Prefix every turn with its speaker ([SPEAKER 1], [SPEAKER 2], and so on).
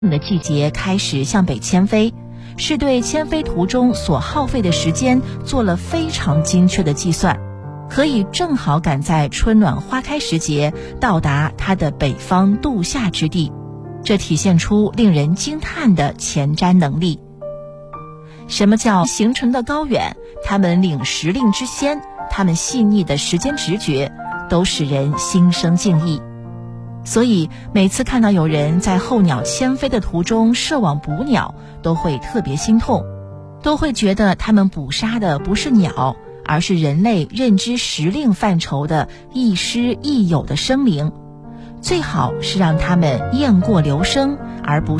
[SPEAKER 1] 的季节开始向北迁飞，是对迁飞途中所耗费的时间做了非常精确的计算，可以正好赶在春暖花开时节到达它的北方度夏之地，这体现出令人惊叹的前瞻能力。什么叫形成的高远？他们领时令之先，他们细腻的时间直觉，都使人心生敬意。所以每次看到有人在候鸟迁飞的途中设网捕鸟，都会特别心痛，都会觉得他们捕杀的不是鸟，而是人类认知时令范畴的亦师亦友的生灵。最好是让他们雁过留声，而不